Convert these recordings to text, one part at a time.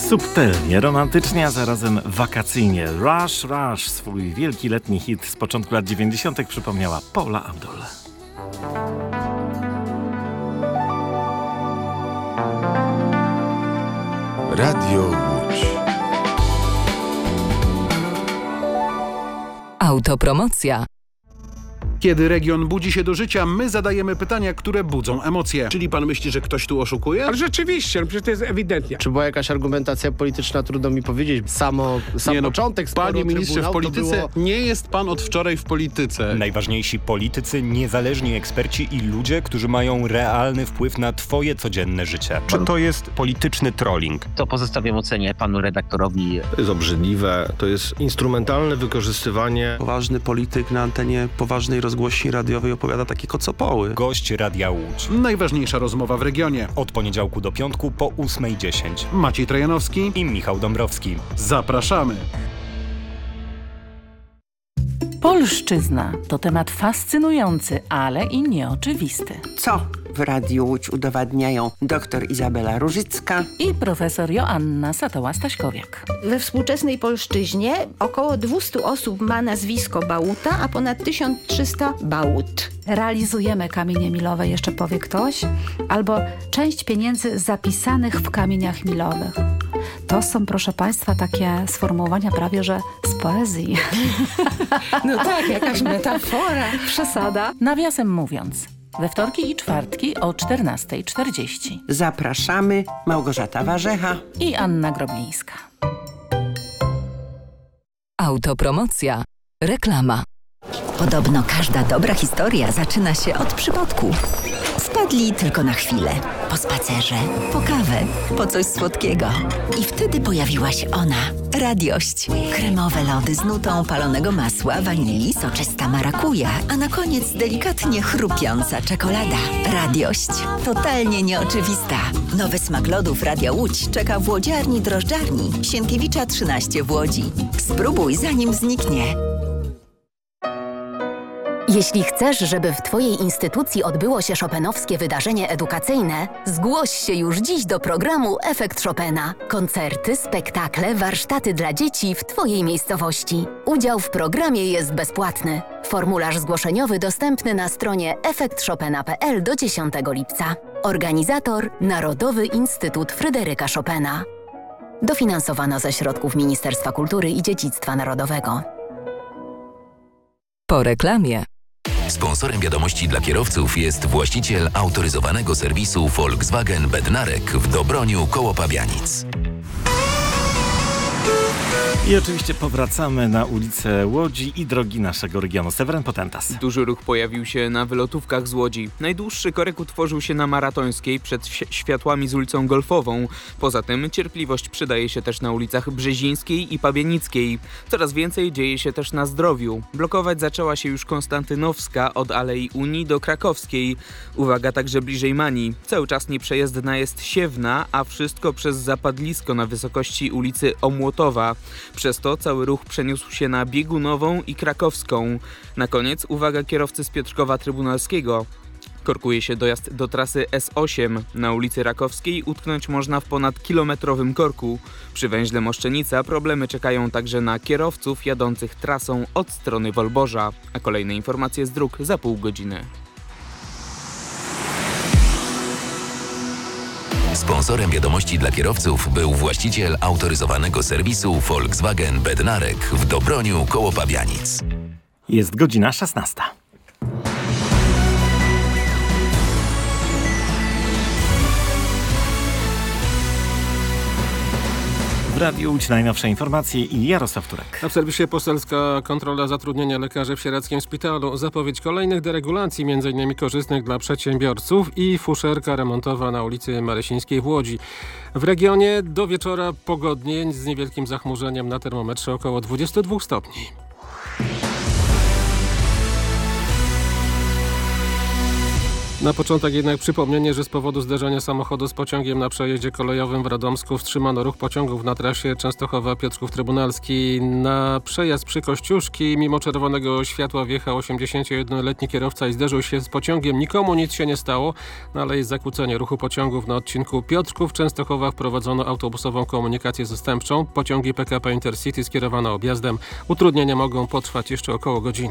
Subtelnie, romantycznie, a zarazem wakacyjnie. Rush, Rush, swój wielki letni hit z początku lat 90. przypomniała Paula Abdul. Radio Łódź. Autopromocja. Kiedy region budzi się do życia, my zadajemy pytania, które budzą emocje. Czyli pan myśli, że ktoś tu oszukuje? Ale rzeczywiście, przecież to jest ewidentnie. Czy była jakaś argumentacja polityczna, trudno mi powiedzieć. Sam początek sporu Panie ministrze, w polityce było... nie jest pan od wczoraj w polityce. Najważniejsi politycy, niezależni eksperci i ludzie, którzy mają realny wpływ na twoje codzienne życie. Czy to jest polityczny trolling? To pozostawiam ocenie panu redaktorowi. To jest obrzydliwe, to jest instrumentalne wykorzystywanie. Poważny polityk na antenie poważnej rozgłośni radiowej opowiada takie kocopoły. Gość Radia Łódź. Najważniejsza rozmowa w regionie. Od poniedziałku do piątku po 8:10. Maciej Trojanowski I Michał Dąbrowski. Zapraszamy. Polszczyzna to temat fascynujący, ale i nieoczywisty. Co w Radiu Łódź udowadniają dr Izabela Różycka i profesor Joanna Satoła-Staśkowiak. We współczesnej polszczyźnie około 200 osób ma nazwisko Bałuta, a ponad 1300 Bałut. Realizujemy kamienie milowe, jeszcze powie ktoś, albo część pieniędzy zapisanych w kamieniach milowych. To są, proszę Państwa, takie sformułowania prawie, że z poezji. No tak, jakaś metafora. Przesada. Nawiasem mówiąc, we wtorki i czwartki o 14:40. Zapraszamy Małgorzata Warzecha i Anna Groblińska. Autopromocja. Reklama. Podobno każda dobra historia zaczyna się od przypadku. Wpadli tylko na chwilę, po spacerze, po kawę, po coś słodkiego. I wtedy pojawiła się ona, Radiość. Kremowe lody z nutą palonego masła, wanilii, soczysta marakuja, a na koniec delikatnie chrupiąca czekolada. Radiość. Totalnie nieoczywista. Nowy smak lodów Radia Łódź czeka w łodziarni drożdżarni Sienkiewicza 13 w Łodzi. Spróbuj, zanim zniknie. Jeśli chcesz, żeby w Twojej instytucji odbyło się chopinowskie wydarzenie edukacyjne, zgłoś się już dziś do programu Efekt Chopina. Koncerty, spektakle, warsztaty dla dzieci w Twojej miejscowości. Udział w programie jest bezpłatny. Formularz zgłoszeniowy dostępny na stronie efektchopina.pl do 10 lipca. Organizator Narodowy Instytut Fryderyka Chopina. Dofinansowano ze środków Ministerstwa Kultury i Dziedzictwa Narodowego. Po reklamie. Sponsorem wiadomości dla kierowców jest właściciel autoryzowanego serwisu Volkswagen Bednarek w Dobroniu koło Pabianic. I oczywiście powracamy na ulicę Łodzi i drogi naszego regionu. Seweryn Potentas. Duży ruch pojawił się na wylotówkach z Łodzi. Najdłuższy korek utworzył się na Maratońskiej przed światłami z ulicą Golfową. Poza tym cierpliwość przydaje się też na ulicach Brzezińskiej i Pabienickiej. Coraz więcej dzieje się też na Zdrowiu. Blokować zaczęła się już Konstantynowska od Alei Unii do Krakowskiej. Uwaga, także bliżej Mani. Cały czas nieprzejezdna jest Siewna, a wszystko przez zapadlisko na wysokości ulicy Omłotowa. Przez to cały ruch przeniósł się na Biegunową i Krakowską. Na koniec uwaga kierowcy z Piotrkowa Trybunalskiego. Korkuje się dojazd do trasy S8. Na ulicy Rakowskiej utknąć można w ponad kilometrowym korku. Przy węźle Moszczenica problemy czekają także na kierowców jadących trasą od strony Wolborza. A kolejne informacje z dróg za pół godziny. Sponsorem wiadomości dla kierowców był właściciel autoryzowanego serwisu Volkswagen Bednarek w Dobroniu koło Pabianic. Jest godzina 16. W Radiu Łódź najnowsze informacje i Jarosław Turek. A w serwisie poselska kontrola zatrudnienia lekarzy w Sieradzkim Szpitalu. Zapowiedź kolejnych deregulacji, m.in. korzystnych dla przedsiębiorców i fuszerka remontowa na ulicy Marysińskiej w Łodzi. W regionie do wieczora pogodnie z niewielkim zachmurzeniem, na termometrze około 22 stopni. Na początek jednak przypomnienie, że z powodu zderzenia samochodu z pociągiem na przejeździe kolejowym w Radomsku wstrzymano ruch pociągów na trasie Częstochowa-Piotrków Trybunalski. Na przejazd przy Kościuszki mimo czerwonego światła wjechał 81-letni kierowca i zderzył się z pociągiem. Nikomu nic się nie stało, ale jest zakłócenie ruchu pociągów na odcinku Piotrków-Częstochowa. Wprowadzono autobusową komunikację zastępczą. Pociągi PKP Intercity skierowano objazdem. Utrudnienia mogą potrwać jeszcze około godziny.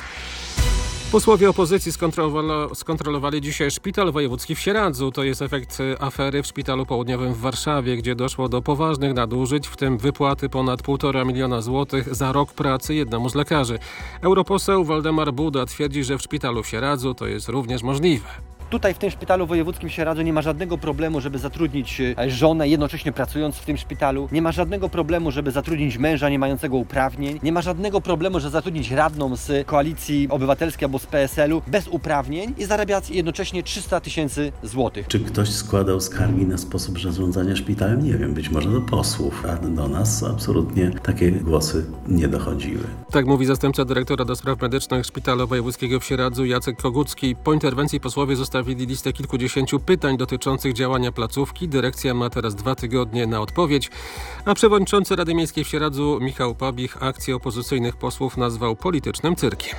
Posłowie opozycji skontrolowali dzisiaj szpital wojewódzki w Sieradzu. To jest efekt afery w szpitalu południowym w Warszawie, gdzie doszło do poważnych nadużyć, w tym wypłaty ponad 1,5 miliona złotych za rok pracy jednemu z lekarzy. Europoseł Waldemar Buda twierdzi, że w szpitalu w Sieradzu to jest również możliwe. Tutaj w tym szpitalu wojewódzkim w Sieradzu nie ma żadnego problemu, żeby zatrudnić żonę jednocześnie pracując w tym szpitalu. Nie ma żadnego problemu, żeby zatrudnić męża nie mającego uprawnień. Nie ma żadnego problemu, żeby zatrudnić radną z Koalicji Obywatelskiej albo z PSL-u bez uprawnień i zarabiać jednocześnie 300 000 złotych. Czy ktoś składał skargi na sposób zarządzania szpitalem? Nie wiem, być może do posłów, a do nas absolutnie takie głosy nie dochodziły. Tak mówi zastępca dyrektora do spraw medycznych Szpitala Wojewódzkiego w Sieradzu Jacek Kogucki. Po interwencji posłowie zostawili listę kilkudziesięciu pytań dotyczących działania placówki. Dyrekcja ma teraz 2 tygodnie na odpowiedź, a przewodniczący Rady Miejskiej w Sieradzu Michał Pabich akcję opozycyjnych posłów nazwał politycznym cyrkiem.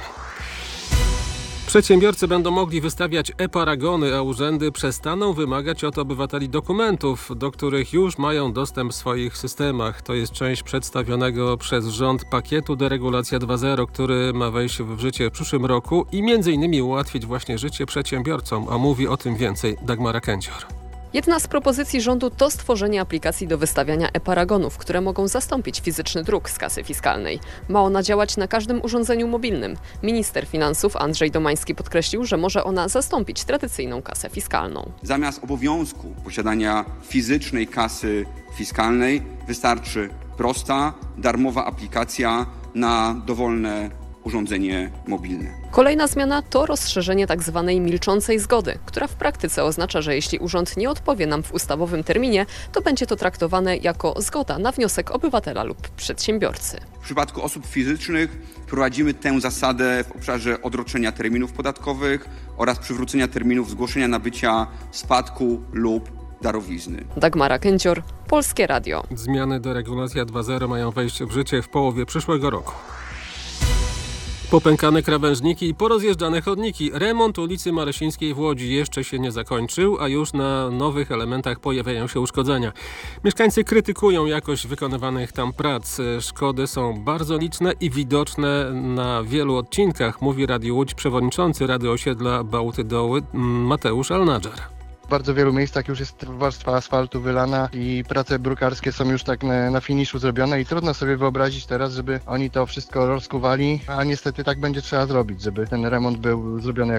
Przedsiębiorcy będą mogli wystawiać e-paragony, a urzędy przestaną wymagać od obywateli dokumentów, do których już mają dostęp w swoich systemach. To jest część przedstawionego przez rząd pakietu Deregulacja 2.0, który ma wejść w życie w przyszłym roku i m.in. ułatwić właśnie życie przedsiębiorcom, a mówi o tym więcej Dagmara Kędzior. Jedna z propozycji rządu to stworzenie aplikacji do wystawiania e-paragonów, które mogą zastąpić fizyczny druk z kasy fiskalnej. Ma ona działać na każdym urządzeniu mobilnym. Minister finansów Andrzej Domański podkreślił, że może ona zastąpić tradycyjną kasę fiskalną. Zamiast obowiązku posiadania fizycznej kasy fiskalnej wystarczy prosta, darmowa aplikacja na dowolne urządzenie mobilne. Kolejna zmiana to rozszerzenie tzw. milczącej zgody, która w praktyce oznacza, że jeśli urząd nie odpowie nam w ustawowym terminie, to będzie to traktowane jako zgoda na wniosek obywatela lub przedsiębiorcy. W przypadku osób fizycznych wprowadzimy tę zasadę w obszarze odroczenia terminów podatkowych oraz przywrócenia terminów zgłoszenia nabycia spadku lub darowizny. Dagmara Kędzior, Polskie Radio. Zmiany do Regulacja 2.0 mają wejść w życie w połowie przyszłego roku. Popękane krawężniki i porozjeżdżane chodniki. Remont ulicy Maresińskiej w Łodzi jeszcze się nie zakończył, a już na nowych elementach pojawiają się uszkodzenia. Mieszkańcy krytykują jakość wykonywanych tam prac. Szkody są bardzo liczne i widoczne na wielu odcinkach, mówi Radiu Łódź przewodniczący Rady Osiedla Bałty Doły Mateusz Alnadżar. W bardzo wielu miejscach już jest warstwa asfaltu wylana i prace brukarskie są już tak na finiszu zrobione i trudno sobie wyobrazić teraz, żeby oni to wszystko rozkuwali, a niestety tak będzie trzeba zrobić, żeby ten remont był zrobiony